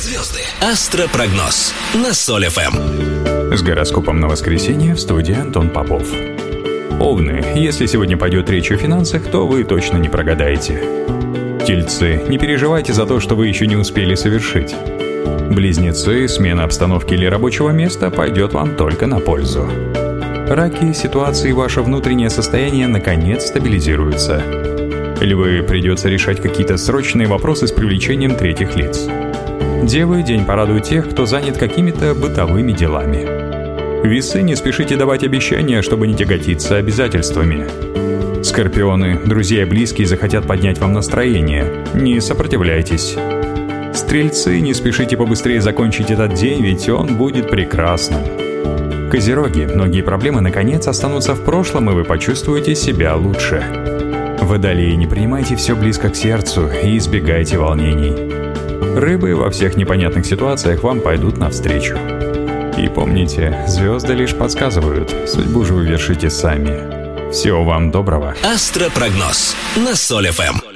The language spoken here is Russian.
Звезды. Астропрогноз на Соль ФМ. С гороскопом на воскресенье в студии Антон Попов. Овны, если сегодня пойдет речь о финансах, то вы точно не прогадаете. Тельцы, не переживайте за то, что вы еще не успели совершить. Близнецы, смена обстановки или рабочего места пойдет вам только на пользу. Раки, ситуация и ваше внутреннее состояние наконец стабилизируются. Львы, придется решать какие-то срочные вопросы с привлечением третьих лиц. Девы, день порадует тех, кто занят какими-то бытовыми делами. Весы, не спешите давать обещания, чтобы не тяготиться обязательствами. Скорпионы, друзья и близкие захотят поднять вам настроение. Не сопротивляйтесь. Стрельцы, не спешите побыстрее закончить этот день, ведь он будет прекрасным. Козероги, многие проблемы наконец останутся в прошлом, и вы почувствуете себя лучше. Водолеи, не принимайте все близко к сердцу и избегайте волнений. Рыбы, во всех непонятных ситуациях вам пойдут навстречу. И помните, звезды лишь подсказывают, судьбу же вы вершите сами. Всего вам доброго. Астропрогноз на Соль ФМ.